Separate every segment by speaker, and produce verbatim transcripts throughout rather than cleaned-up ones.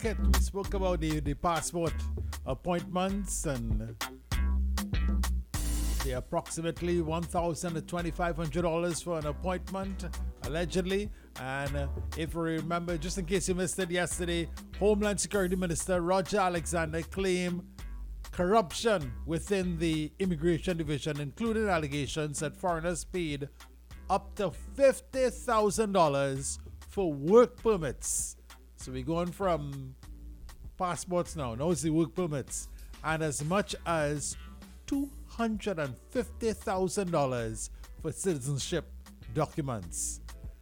Speaker 1: racket. We spoke about the, the passport appointments and the approximately one thousand to twenty-five hundred dollars for an appointment, allegedly. And uh, if you remember, just in case you missed it yesterday, Homeland Security Minister Roger Alexander claimed corruption within the Immigration Division, including allegations that foreigners paid up to fifty thousand dollars for work permits. So we're going from passports now, now it's the work permits, and as much as two hundred fifty thousand dollars for citizenship documents.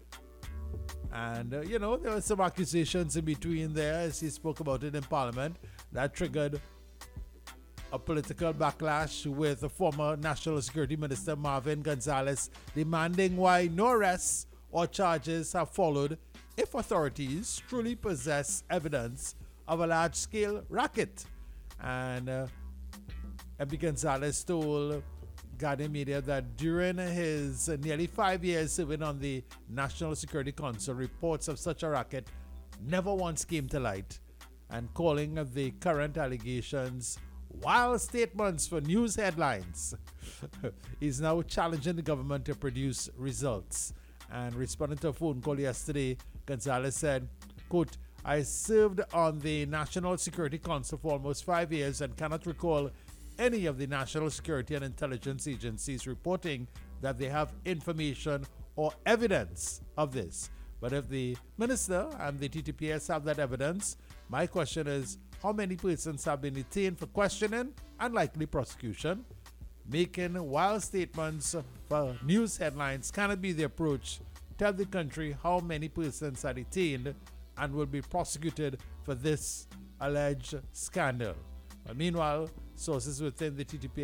Speaker 1: And, uh, you know, there were some accusations in between there, as he spoke about it in Parliament, that triggered a political backlash with the former National Security Minister Marvin Gonzalez demanding why no arrests or charges have followed if authorities truly possess evidence of a large-scale racket. And uh, M P Gonzalez told Guardian Media that during his uh, nearly five years serving on the National Security Council, reports of such a racket never once came to light, and calling the current allegations wild statements for news headlines. He's now challenging the government to produce results. And responding to a phone call yesterday, Gonzalez said, quote, I served on the National Security Council for almost five years and cannot recall any of the national security and intelligence agencies reporting that they have information or evidence of this. But if the minister and the T T P S have that evidence, my question is, how many persons have been detained for questioning and likely prosecution? Making wild statements for news headlines cannot be the approach. Tell the country how many persons are detained and will be prosecuted for this alleged scandal. But meanwhile, sources within the T T P